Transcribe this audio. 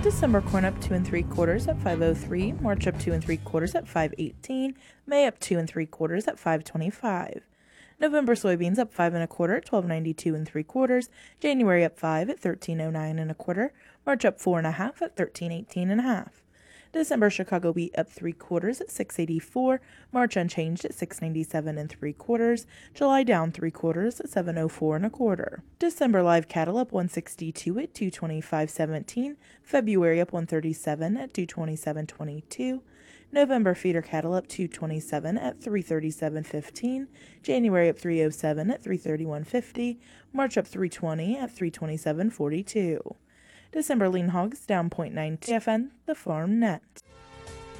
December corn up 2 3/4 at 5.03, March up 2 3/4 at 5.18, May up 2 3/4 at 5.25. November soybeans up 5 1/4 at 12.92 3/4, January up 5 at 13.09 1/4, March up 4 1/2 at 13.18 1/2. December Chicago wheat up 3/4 at 6.84, March unchanged at 6.97 3/4, July down 3/4 at 7.04 1/4. December live cattle up 162 at 225.17, February up 137 at 227.22. November feeder cattle up 227 at 337.15, January up 307 at 331.50, March up 320 at 327.42. December lean hogs down 0.9 TFN, the farm net.